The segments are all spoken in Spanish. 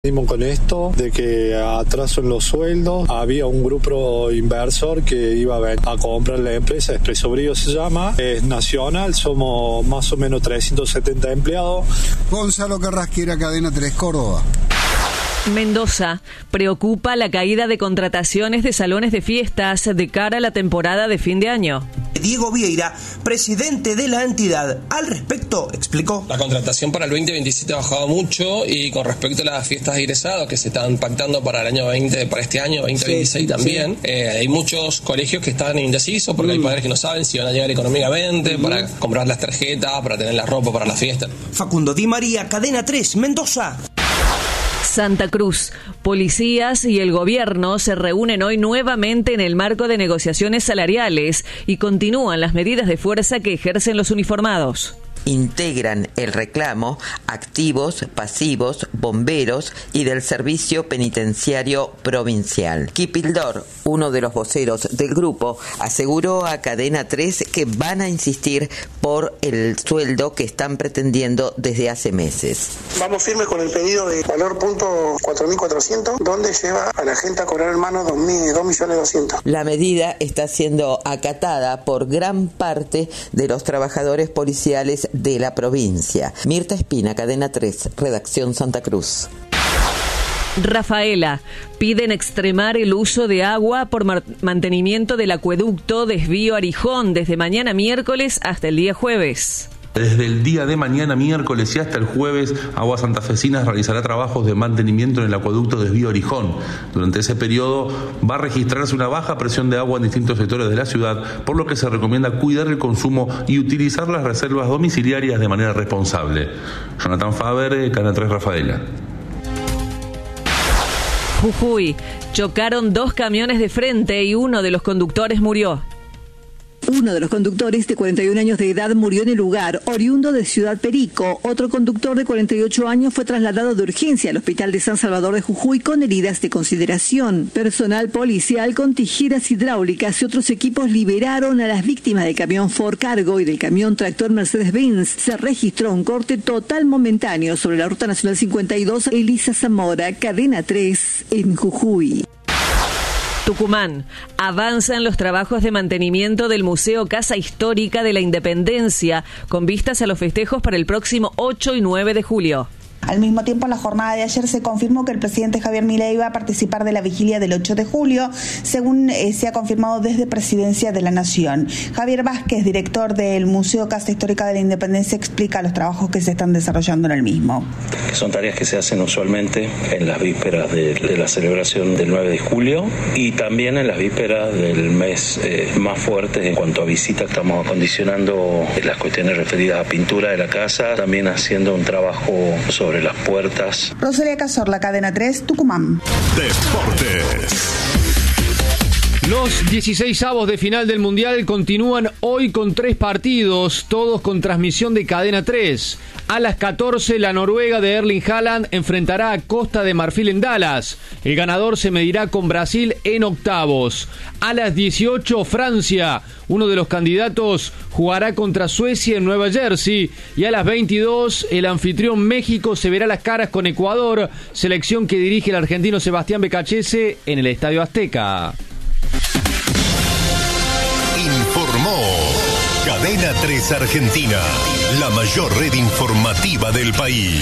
Con esto de que atraso en los sueldos, había un grupo inversor que iba a comprar la empresa, Expreso Brío se llama, es nacional, somos más o menos 370 empleados. Gonzalo Carrasquera, Cadena 3, Córdoba. Mendoza. Preocupa la caída de contrataciones de salones de fiestas de cara a la temporada de fin de año. Diego Vieira, presidente de la entidad, al respecto explicó: la contratación para el 2027 ha bajado mucho, y con respecto a las fiestas de egresados que se están pactando para el año 20, para este año 2026 también, hay muchos colegios que están indecisos porque hay padres que no saben si van a llegar económicamente para comprar las tarjetas, para tener la ropa para la fiesta. Facundo Di María, Cadena 3, Mendoza. Santa Cruz. Policías y el gobierno se reúnen hoy nuevamente en el marco de negociaciones salariales y continúan las medidas de fuerza que ejercen los uniformados. Integran el reclamo activos, pasivos, bomberos y del Servicio Penitenciario Provincial. Kipildor, uno de los voceros del grupo, aseguró a Cadena 3 que van a insistir por el sueldo que están pretendiendo desde hace meses. Vamos firmes con el pedido de valor punto 4.400, donde lleva a la gente a cobrar en mano 2.200.000. La medida está siendo acatada por gran parte de los trabajadores policiales de la provincia. Mirta Espina, Cadena 3, Redacción Santa Cruz. Rafaela. Piden extremar el uso de agua por mantenimiento del acueducto Desvío Arijón desde mañana miércoles hasta el día jueves. Desde el día de mañana miércoles y hasta el jueves, Aguas Santafesinas realizará trabajos de mantenimiento en el acueducto Desvío Arijón. Durante ese periodo va a registrarse una baja presión de agua en distintos sectores de la ciudad, por lo que se recomienda cuidar el consumo y utilizar las reservas domiciliarias de manera responsable. Jonathan Faber, Canal 3 Rafaela. Jujuy. Chocaron 2 camiones de frente y uno de los conductores murió. Uno de los conductores de 41 años de edad murió en el lugar, oriundo de Ciudad Perico. Otro conductor de 48 años fue trasladado de urgencia al Hospital de San Salvador de Jujuy con heridas de consideración. Personal policial con tijeras hidráulicas y otros equipos liberaron a las víctimas del camión Ford Cargo y del camión tractor Mercedes-Benz. Se registró un corte total momentáneo sobre la Ruta Nacional 52 Elisa Zamora, Cadena 3, en Jujuy. Tucumán. Avanzan los trabajos de mantenimiento del Museo Casa Histórica de la Independencia, con vistas a los festejos para el próximo 8 y 9 de julio. Al mismo tiempo, en la jornada de ayer se confirmó que el presidente Javier Milei va a participar de la vigilia del 8 de julio, según se ha confirmado desde Presidencia de la Nación. Javier Vázquez, director del Museo Casa Histórica de la Independencia, explica los trabajos que se están desarrollando en el mismo. Son tareas que se hacen usualmente en las vísperas de la celebración del 9 de julio y también en las vísperas del mes más fuerte en cuanto a visitas. Estamos acondicionando las cuestiones referidas a pintura de la casa, también haciendo un trabajo sobre las puertas. Rosalía Cazorla, Cadena 3, Tucumán. Deportes. Los 16avos de final del Mundial continúan hoy con 3 partidos, todos con transmisión de Cadena 3. A las 14, la Noruega de Erling Haaland enfrentará a Costa de Marfil en Dallas. El ganador se medirá con Brasil en octavos. A las 18, Francia, uno de los candidatos, jugará contra Suecia en Nueva Jersey. Y a las 22, el anfitrión México se verá las caras con Ecuador, selección que dirige el argentino Sebastián Becachese en el Estadio Azteca. Informó Cadena 3 Argentina, la mayor red informativa del país.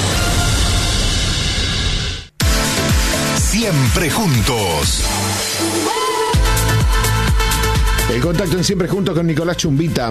Siempre juntos. El contacto en Siempre Juntos con Nicolás Chumbita.